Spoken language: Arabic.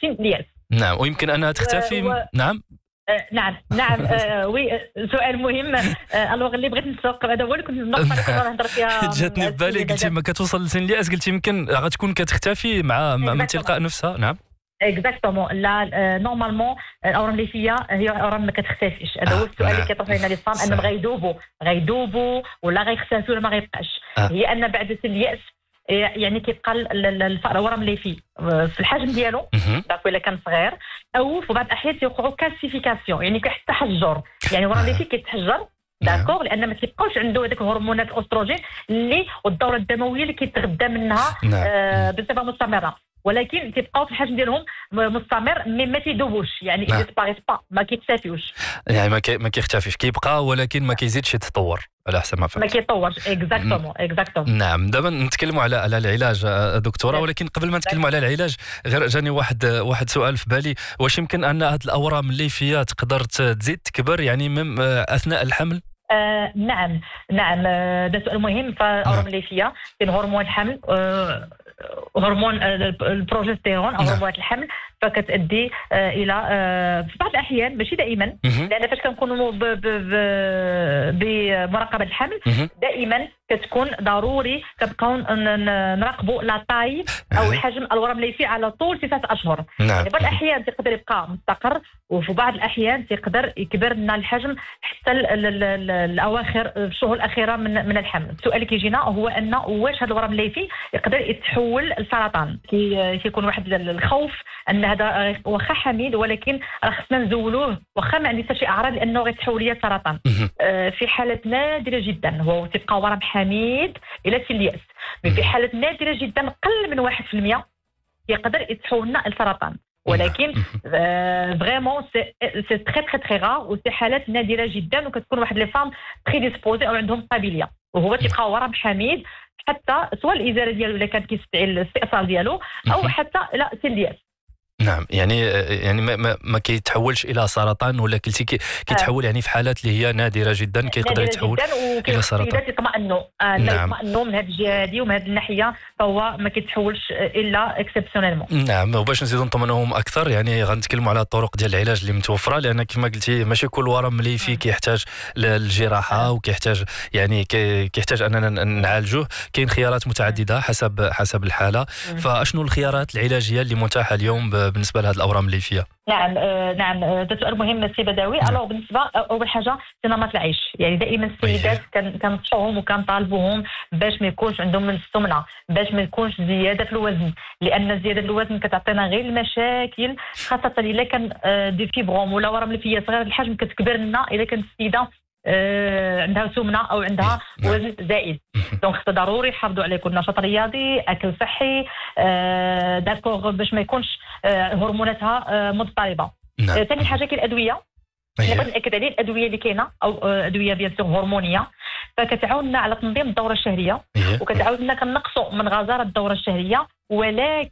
سن الياس. نعم، ويمكن انها تختفي. نعم نعم وي سؤال مهم. الوغ اللي بغيت نسوق هذا هو اللي كنت النقطه اللي نهضر فيها. جاتني في بالي، قلتي ما كتوصل لسن الياس، قلتي يمكن غتكون كتختفي من تلقاء نفسها. نعم اكزاكتومون. لا نورمالمون الاورام الليفيه هي اورام ما كتختفيش. هذا هو السؤال اللي كيطرح لنا لي فام، انهم غيدوبوا ولا غيختفوا ولا ما غيبقاش. هي ان بعد سن الياس يعني كيبقى الورم الليفي في الحجم ديالو داك الا كان صغير، او في بعض الاحيان تيوقعوا كالسيفيكاسيون، يعني كيتحجر، يعني الورم الليفي كيتحجر داكوغ، لان ما كيبقاوش عنده هذاك الهرمونات الاستروجين اللي والدوره الدمويه اللي كيتغذى منها بصفه مستمره، ولكن تيبقاو في الحجم ديالهم مستمر، مي ما تيدوبوش، يعني ديسباريس با، ما كيتسافيوش، يعني ما كيختفيش، كيبقى ولكن ما كيزيدش يتطور على حسب ما فهمت. ما كيطورش. اكزاكتومون. نعم. دابا نتكلموا على العلاج دكتوره، ولكن قبل ما نتكلموا على العلاج غير جاني واحد سؤال في بالي. واش يمكن ان هذه الاورام الليفيه تقدر تزيد تكبر يعني اثناء الحمل؟ نعم هذا سؤال مهم. فالاورام الليفيه كاين هرمون الحمل، هرمون البروجستيرون او هرمونات الحمل، فكتؤدي الى في بعض الاحيان ماشي دائما، لان فاش كنكونوا بمراقبه الحمل دائما كتكون ضروري كنبقاو نراقبوا لا طاي او حجم الورم الليفي على طول 6 أشهر. يعني بعض الاحيان تقدر يبقى مستقر، وفي بعض الاحيان تقدر يكبر لنا الحجم حتى الاواخر الشهور الاخيره من الحمل. السؤال اللي كيجينا هو ان واش هذا الورم الليفي يقدر يتحول لسرطان. كيكون واحد الخوف ان هذا واخا حميد، ولكن راه خصنا نزولوه واخا ما عندي حتى شي اعراض لانه غيتحول ليا سرطان. في حالات نادره جدا هو تبقى ورم حميد الى سن الياس، في حالات نادره جدا قل من 1% يقدر يتحول لنا السرطان، ولكن فريمون سي تري غار، وسي حالات نادره جدا، وكتكون واحد لي فام تري ديسبوزي او عندهم قابليه، وهو تيبقى ورم حميد حتى سواء الازاله ديالو الا كان كيستدعي الاستئصال ديالو او حتى لا سن الياس. نعم، يعني ما كيتحولش الى سرطان، ولا كيتحول يعني في حالات اللي هي نادره جدا كيقدر يتحول الى سرطان. يطمئنوا يطمئنوا من هذه الجهه هذه ومن هذه الناحيه، فهو ما كيتحولش الا اكسبسيونيلمون. نعم، وباش نزيدوا نطمنوهم اكثر يعني غنتكلموا على الطرق ديال العلاج اللي متوفره، لان كما قلتي ماشي كل ورم الليفي كيحتاج للجراحه وكيحتاج يعني كيحتاج اننا نعالجوه. كاين خيارات متعدده حسب الحاله. فاشنو الخيارات العلاجيه اللي متاحه اليوم بالنسبه لهذه الاورام الليفيه؟ نعم هذا سؤال مهم السي بدوي. الو بالنسبه اول حاجه نمط العيش، يعني دائما السيدات كنصحوهم وكنطالبوهم باش ما يكونش عندهم من السمنه، باش ما يكونش زياده في الوزن، لان زياده الوزن كتعطينا غير المشاكل، خاصه الا كان دي فيبروم ولا ورم الليفيه صغير الحجم كتكبر لنا الا كانت السيده عندها سمنه او عندها وزن زائد. دونك خصنا ضروري يحافظوا على كل نشاط رياضي، اكل صحي، داكوغ باش ما يكونش هرموناتها مضطربه. ثاني حاجه كاين الادويه، نقدر ناكد عليه الادويه اللي كاينه او ادويه بيان سور هرمونيه، فكتعاوننا على تنظيم الدوره الشهريه وكتعاوننا كنقصوا من غزاره الدوره الشهريه، ولكن